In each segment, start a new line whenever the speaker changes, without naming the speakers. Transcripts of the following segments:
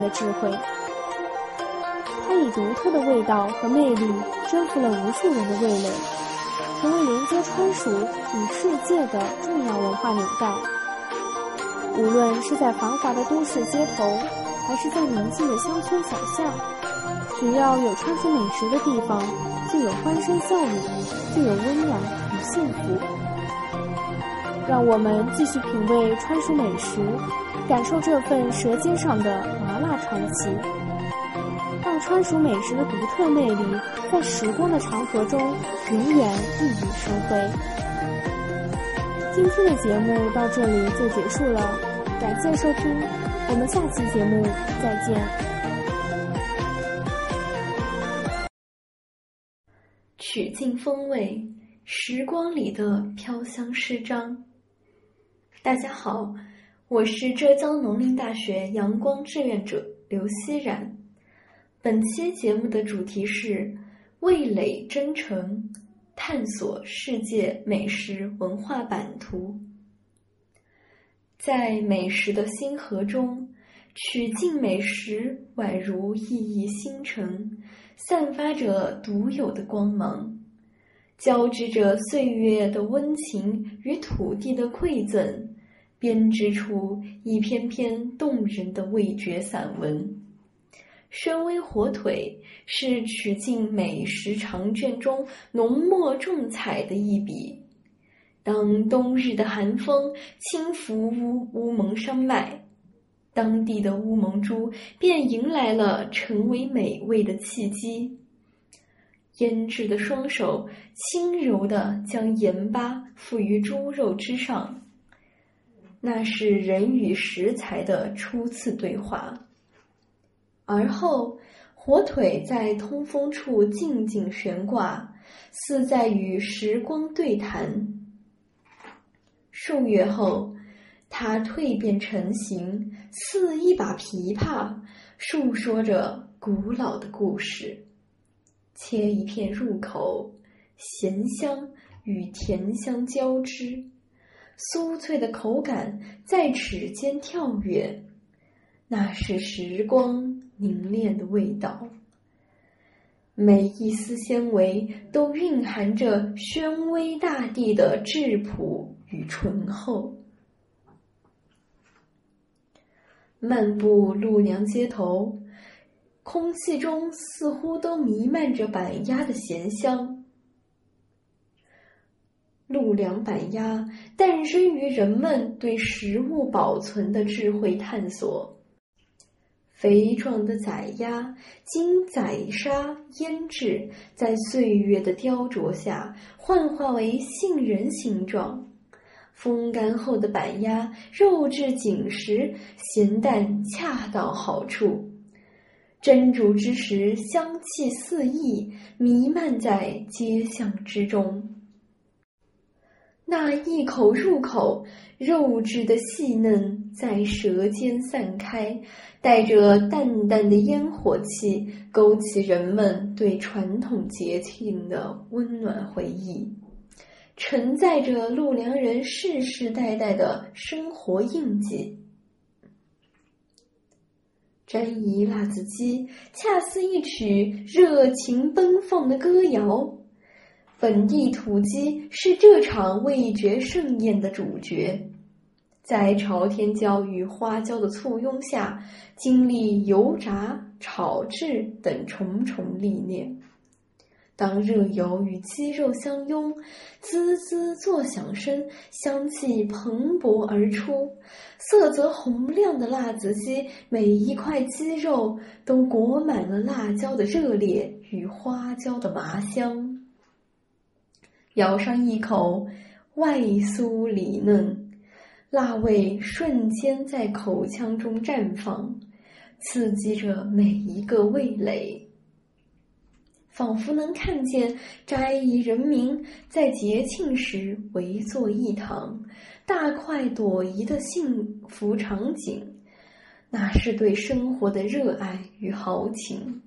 的智慧。它以独特的味道和魅力征服了无数人的味蕾，成为连接川蜀与世界的重要文化纽带。无论是在繁华的都市街头，还是在宁静的乡村小巷，只要有川蜀美食的地方，就有欢声笑语，就有温暖与幸福。让我们继续品味川蜀美食，感受这份舌尖上的麻辣传奇，让川蜀美食的独特魅力在时光的长河中永远熠熠生辉。今天的节目到这里就结束了，感谢收听，我们下期节目再见。
曲径风味，时光里的飘香诗章。大家好，我是浙江农林大学阳光志愿者刘希然。本期节目的主题是味蕾真诚，探索世界美食文化版图。在美食的星河中，曲径美食宛如熠熠星辰，散发着独有的光芒，交织着岁月的温情与土地的馈赠，编织出一篇篇动人的味觉散文。宣威火腿是曲径美食长卷中浓墨重彩的一笔。当冬日的寒风轻拂乌蒙山脉，当地的乌蒙猪便迎来了成为美味的契机。腌制的双手轻柔地将盐巴附于猪肉之上，那是人与食材的初次对话。而后火腿在通风处静静悬挂，似在与时光对谈。数月后，它蜕变成形，似一把琵琶，述说着古老的故事。切一片入口，咸香与甜香交织，酥脆的口感在齿间跳跃，那是时光凝练的味道。每一丝纤维都蕴含着宣威大地的质朴与醇厚。漫步陆良街头，空气中似乎都弥漫着板鸭的咸香。陆良板鸭诞生于人们对食物保存的智慧探索。肥壮的宰鸭经宰杀腌制，在岁月的雕琢下幻化为杏仁形状。风干后的板鸭肉质紧实，咸淡恰到好处。蒸煮之时，香气四溢，弥漫在街巷之中。那一口入口，肉质的细嫩在舌尖散开，带着淡淡的烟火气，勾起人们对传统节庆的温暖回忆，承载着陆良人世世代代的生活印记。沾宜辣子鸡恰似一曲热情奔放的歌谣，本地土鸡是这场味觉盛宴的主角，在朝天椒与花椒的簇拥下，经历油炸、炒制等重重历练。当热油与鸡肉相拥，滋滋作响声，香气蓬勃而出，色泽红亮的辣子鸡，每一块鸡肉都裹满了辣椒的热烈与花椒的麻香。咬上一口，外酥里嫩，辣味瞬间在口腔中绽放，刺激着每一个味蕾，仿佛能看见斋宜人民在节庆时围坐一堂，大快朵颐的幸福场景，那是对生活的热爱与豪情。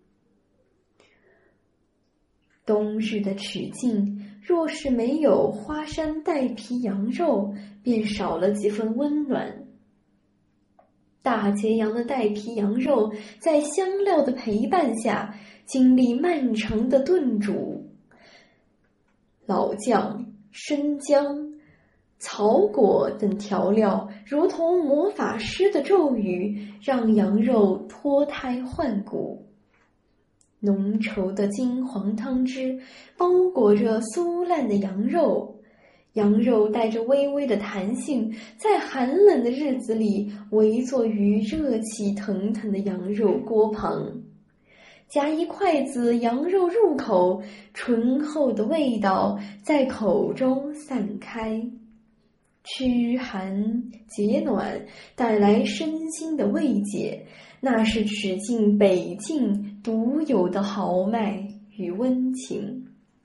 冬日的曲径，若是没有花山带皮羊肉，便少了几分温暖。 大截羊的带皮羊肉在香料的陪伴下，经历漫长的炖煮。老酱、生姜、草果等调料如同魔法师的咒语，让羊肉脱胎换骨。浓稠的金黄汤汁包裹着酥烂的羊肉，羊肉带着微微的弹性，在寒冷的日子里围坐于热气腾腾的羊肉锅旁。夹一筷子羊肉入口，醇厚的味道在口中散开，驱寒解暖，带来身心的慰藉。那是曲靖北境独有的豪迈与温情。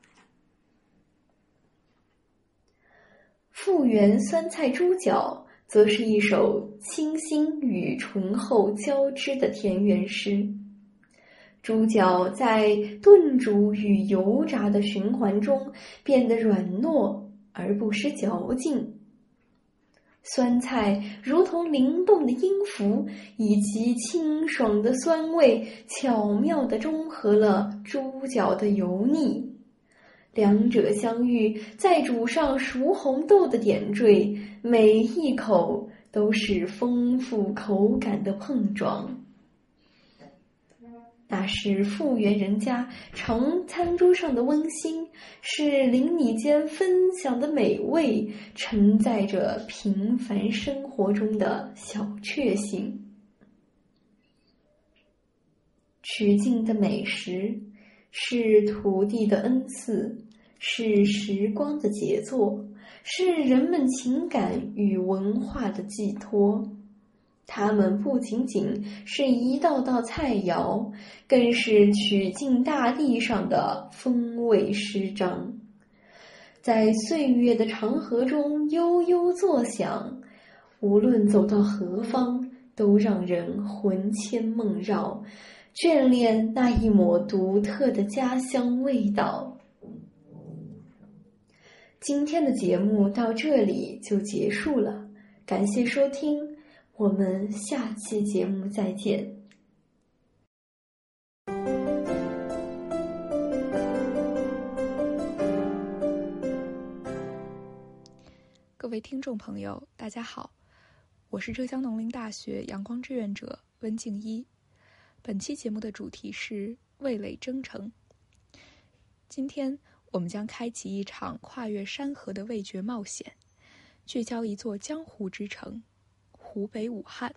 复原酸菜猪脚则是一首清新与醇厚交织的田园诗。猪脚在炖煮与油炸的循环中变得软糯而不失嚼劲，酸菜如同灵动的音符，以及清爽的酸味巧妙地中和了猪脚的油腻。两者相遇，再煮上熟红豆的点缀，每一口都是丰富口感的碰撞。那是复原人家常餐桌上的温馨，是邻里间分享的美味，承载着平凡生活中的小确幸。曲靖的美食是土地的恩赐，是时光的杰作，是人们情感与文化的寄托。它们不仅仅是一道道菜肴，更是曲靖大地上的风味诗章，在岁月的长河中悠悠作响，无论走到何方，都让人魂牵梦绕，眷恋那一抹独特的家乡味道。今天的节目到这里就结束了，感谢收听，我们下期节目再见。
各位听众朋友，大家好，我是浙江农林大学阳光志愿者温静一。本期节目的主题是味蕾征程。今天我们将开启一场跨越山河的味觉冒险，聚焦一座江湖之城——湖北武汉。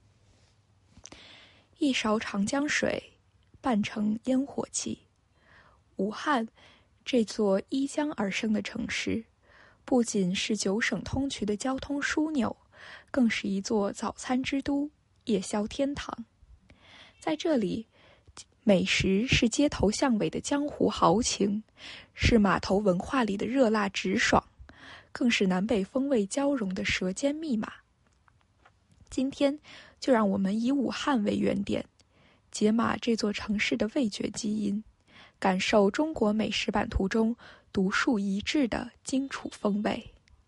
一勺长江水，半城烟火气。武汉这座依江而生的城市，不仅是9省通衢的交通枢纽，更是一座早餐之都、夜宵天堂。在这里，美食是街头巷尾的江湖豪情，是码头文化里的热辣直爽，更是南北风味交融的舌尖密码。今天就让我们以武汉为原点，解码这座城市的味觉基因，感受中国美食版图中独树一帜的荆楚风味。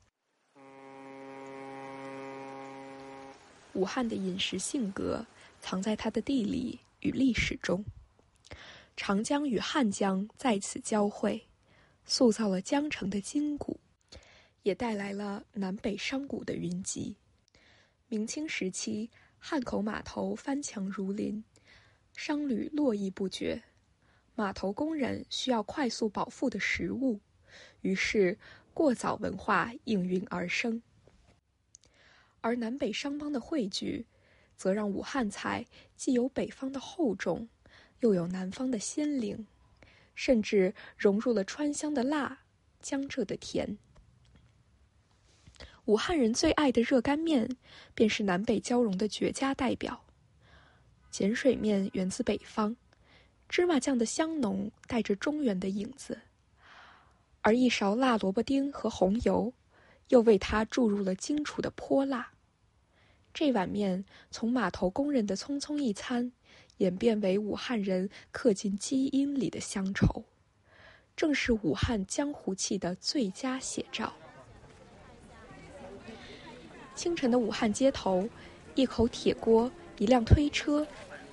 武汉的饮食性格藏在它的地理与历史中，长江与汉江在此交汇，塑造了江城的筋骨，也带来了南北商贾的云集。明清时期，汉口码头翻墙如林，商旅络绎不绝，码头工人需要快速饱腹的食物，于是过早文化应运而生。而南北商帮的汇聚，则让武汉菜既有北方的厚重，又有南方的鲜灵，甚至融入了川湘的辣、江浙的甜。武汉人最爱的热干面，便是南北交融的绝佳代表。碱水面源自北方，芝麻酱的香浓带着中原的影子，而一勺辣萝卜丁和红油，又为它注入了荆楚的泼辣。这碗面从码头工人的匆匆一餐，演变为武汉人刻进基因里的乡愁，正是武汉江湖气的最佳写照。清晨的武汉街头， 一口铁锅，一辆推车，